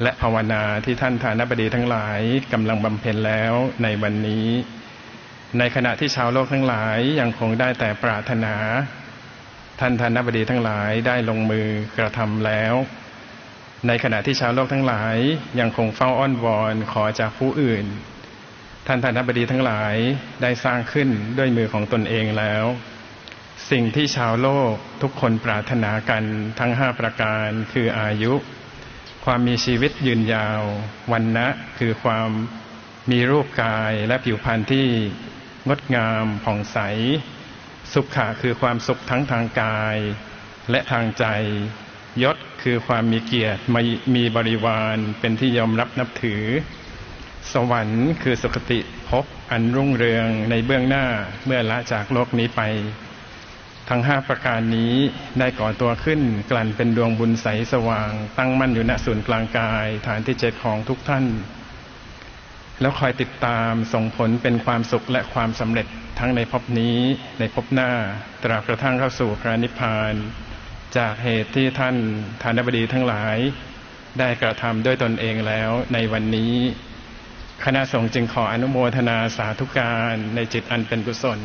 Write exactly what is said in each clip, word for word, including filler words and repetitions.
และภาวนาที่ท่านทานบดีทั้งหลายกำลังบำเพ็ญแล้วในวันนี้ในขณะที่ชาวโลกทั้งหลายยังคงได้แต่ปรารถนาท่านทานบดีทั้งหลายได้ลงมือกระทำแล้วในขณะที่ชาวโลกทั้งหลายยังคงเฝ้าอ้อนวอนขอจากผู้อื่นท่านทานบดีทั้งหลายได้สร้างขึ้นด้วยมือของตนเองแล้วสิ่งที่ชาวโลกทุกคนปรารถนากันทั้งห้าประการคืออายุความมีชีวิตยืนยาววรรณะคือความมีรูปกายและผิวพรรณที่งดงามผ่องใสสุขะคือความสุขทั้งทางกายและทางใจยศคือความมีเกียรติมีบริวารเป็นที่ยอมรับนับถือสวรรค์คือสุคติภพอันรุ่งเรืองในเบื้องหน้าเมื่อละจากโลกนี้ไปทั้งห้าประการนี้ได้ก่อตัวขึ้นกลั่นเป็นดวงบุญใสสว่างตั้งมั่นอยู่ณศูนย์กลางกายฐานที่เจ็ดของทุกท่านแล้วคอยติดตามส่งผลเป็นความสุขและความสำเร็จทั้งในภพนี้ในภพหน้าตราบกระทั่งเข้าสู่พระนิพพานจากเหตุที่ท่านทานบดีทั้งหลายได้กระทำด้วยตนเองแล้วในวันนี้คณะสงฆ์จึงขออนุโมทนาสาธุการในจิตอันเป็นกุศล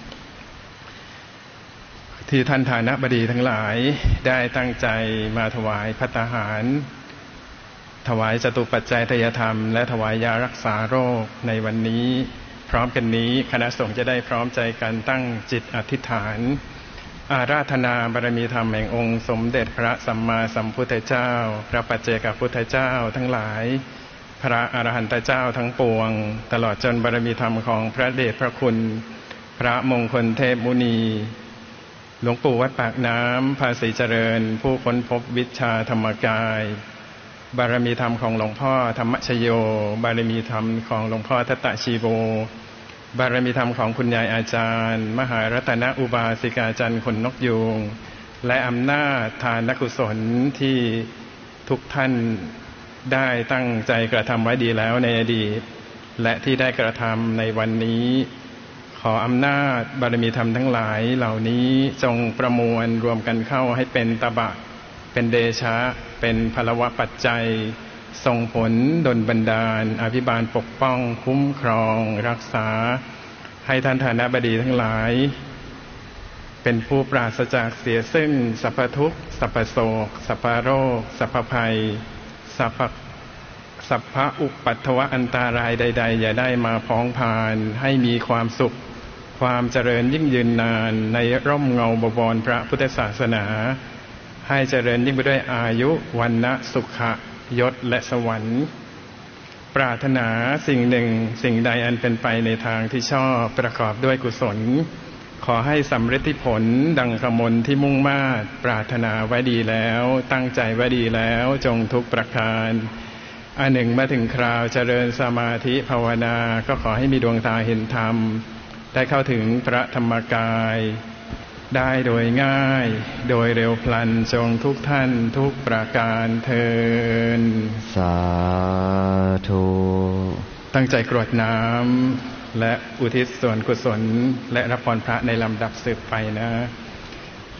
ที่ท่านทานบดีทั้งหลายได้ตั้งใจมาถวายภัตตาหารถวายจตุปัจจัยทายธรรมและถวายยารักษาโรคในวันนี้พร้อมกันนี้คณะสงฆ์จะได้พร้อมใจกันตั้งจิตอธิษฐานอาราธนาบารมีธรรมแห่งองค์สมเด็จพระสัมมาสัมพุทธเจ้าพระปัจเจกพุทธเจ้าทั้งหลายพระอรหันตเจ้าทั้งปวงตลอดจนบารมีธรรมของพระเดชพระคุณพระมงคลเทพมุนีหลวงปู่วัดปากน้ำภาษีเจริญผู้ค้นพบวิชาธรรมกายบารมีธรรมของหลวงพ่อธรรมชโยบารมีธรรมของหลวงพ่อทัตตชีโวบารมีธรรมของคุณยายอาจารย์มหารัตนอุบาสิกาจันทร์ขนนกยูงและอำนาจทานกุศลที่ทุกท่านได้ตั้งใจกระทำไว้ดีแล้วในอดีตและที่ได้กระทำในวันนี้ขออำนาจบารมีธรรมทั้งหลายเหล่านี้จงประมวลรวมกันเข้าให้เป็นตบะเป็นเดชะเป็นพลวะปัจจัยส่งผลดลบันดาลอภิบาลปกป้องคุ้มครองรักษาให้ท่านทานบดีทั้งหลายเป็นผู้ปราศจากเสียซึ่งสัพพทุกข์สัพพโศกสัพพโรคสัพพภัยสัพพสัพพะอุปัฏฐวะอันตรายใดๆอย่าได้มาพ้องพานให้มีความสุขความเจริญยิ่งยืนนานในร่มเงาบวรพระพุทธศาสนาให้เจริญยิ่งไปด้วยอายุวรรณะสุขะยศและสวรรค์ปรารถนาสิ่งหนึ่งสิ่งใดอันเป็นไปในทางที่ชอบประกอบด้วยกุศลขอให้สำเร็จผลดังกมลที่มุ่งมา่ปรารถนาไว้ดีแล้วตั้งใจไว้ดีแล้วจงทุกประการอันหนึ่งมาถึงคราวเจริญสมาธิภาวนาก็ขอให้มีดวงตาเห็นธรรมได้เข้าถึงพระธรรมกายได้โดยง่ายโดยเร็วพลันจงทุกท่านทุกประการเทินสาธุตั้งใจกรวดน้ำและอุทิศส่วนกุศลและรับพรพระในลำดับสืบไปนะ